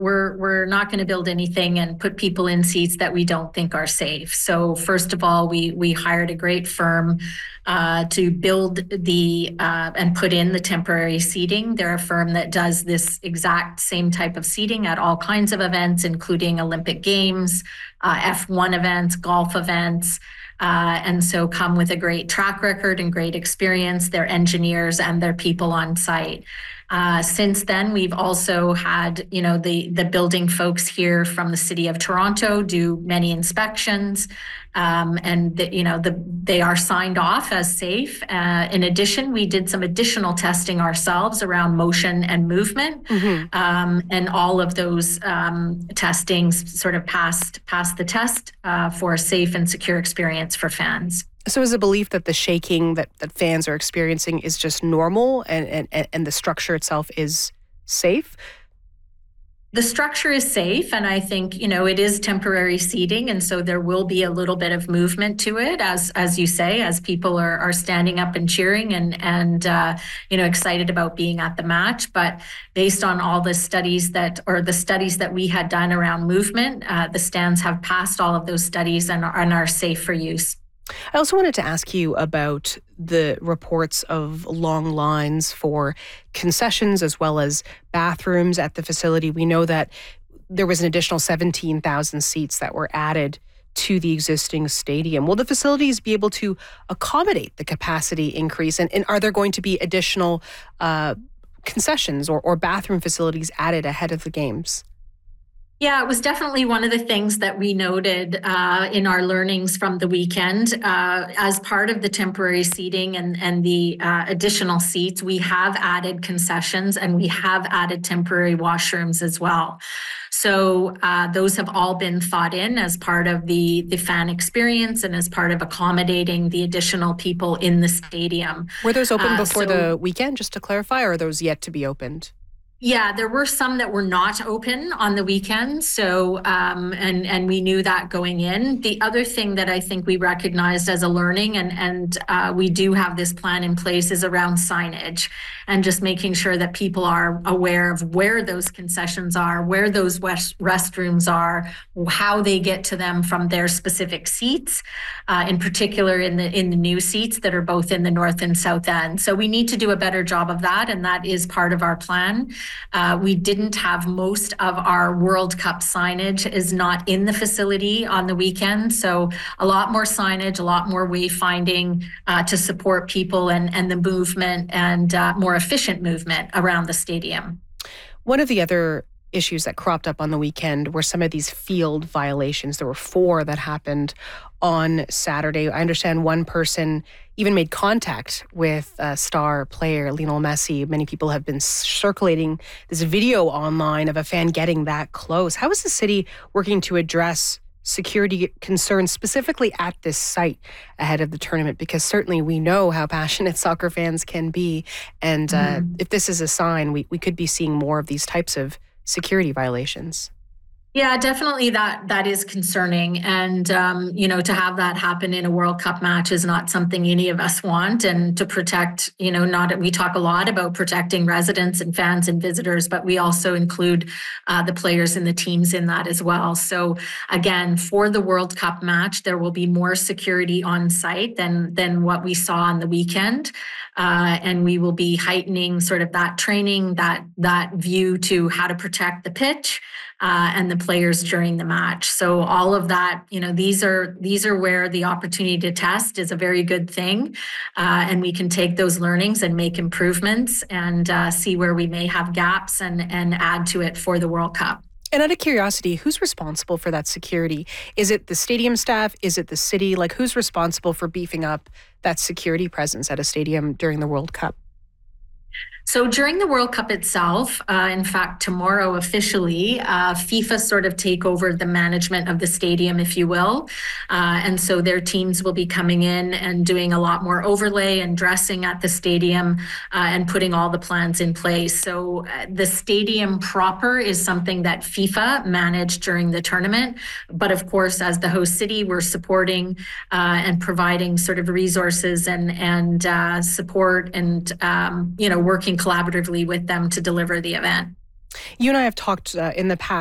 we're not going to build anything and put people in seats that we don't think are safe. So first of all, we hired a great firm to build and put in the temporary seating. They're a firm that does this exact same type of seating at all kinds of events, including Olympic Games, F1 events, golf events. And so come with a great track record and great experience, their engineers and their people on site. Since then, we've also had, the building folks here from the City of Toronto do many inspections, and they are signed off as safe. In addition, we did some additional testing ourselves around motion and movement, and all of those testings sort of passed the test for a safe and secure experience for fans. So is the belief that the shaking that fans are experiencing is just normal and the structure itself is safe? The structure is safe, and I think, it is temporary seating, and so there will be a little bit of movement to it, as you say, as people are standing up and cheering and excited about being at the match. But based on all the studies that we had done around movement, the stands have passed all of those studies and are safe for use. I also wanted to ask you about the reports of long lines for concessions as well as bathrooms at the facility. We know that there was an additional 17,000 seats that were added to the existing stadium. Will the facilities be able to accommodate the capacity increase? And are there going to be additional concessions or bathroom facilities added ahead of the games? Yeah, it was definitely one of the things that we noted in our learnings from the weekend. As part of the temporary seating and the additional seats, we have added concessions and we have added temporary washrooms as well. So those have all been thought in as part of the fan experience and as part of accommodating the additional people in the stadium. Were those open before the weekend, just to clarify, or are those yet to be opened? Yeah, there were some that were not open on the weekend. So, and we knew that going in. The other thing that I think we recognized as a learning, and we do have this plan in place, is around signage and just making sure that people are aware of where those concessions are, where those restrooms are, how they get to them from their specific seats, in particular in the new seats that are both in the north and south end. So we need to do a better job of that, and that is part of our plan. We didn't have most of our World Cup signage is not in the facility on the weekend. So a lot more signage, a lot more wayfinding to support people and the movement and more efficient movement around the stadium. One of the other issues that cropped up on the weekend were some of these field violations. There were 4 that happened on Saturday. I understand one person even made contact with star player Lionel Messi. Many people have been circulating this video online of a fan getting that close. How is the city working to address security concerns specifically at this site ahead of the tournament? Because certainly we know how passionate soccer fans can be. And if this is a sign, we could be seeing more of these types of security violations. Yeah, definitely that is concerning. And, to have that happen in a World Cup match is not something any of us want. And to protect, we talk a lot about protecting residents and fans and visitors, but we also include the players and the teams in that as well. So again, for the World Cup match, there will be more security on site than what we saw on the weekend. And we will be heightening sort of that training, that view to how to protect the pitch and the players during the match. So all of that, these are where the opportunity to test is a very good thing. And we can take those learnings and make improvements and see where we may have gaps and add to it for the World Cup. And out of curiosity, who's responsible for that security? Is it the stadium staff? Is it the city? Like, who's responsible for beefing up that security presence at a stadium during the World Cup? So during the World Cup itself, in fact, tomorrow officially, FIFA sort of take over the management of the stadium, if you will. And so their teams will be coming in and doing a lot more overlay and dressing at the stadium and putting all the plans in place. So the stadium proper is something that FIFA managed during the tournament. But of course, as the host city, we're supporting and providing sort of resources and support and, working collaboratively with them to deliver the event. You and I have talked in the past